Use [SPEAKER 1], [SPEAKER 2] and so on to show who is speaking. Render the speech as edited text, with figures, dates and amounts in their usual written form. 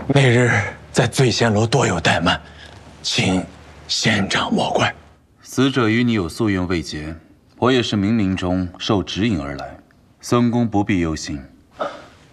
[SPEAKER 1] 那日在醉仙楼多有怠慢，请仙长莫怪。
[SPEAKER 2] 死者与你有夙愿未结，我也是冥冥中受指引而来。孙公不必忧心。